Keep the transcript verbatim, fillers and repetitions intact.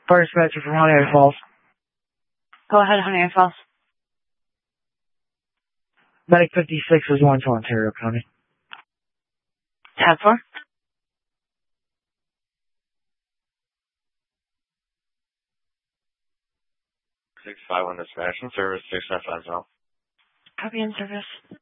Fire dispatcher from Honey Falls. Go ahead, Honey Falls. Medic fifty-six is going to Ontario County. Tab four. six five one dispatch in service, six five five zero. Copy in service.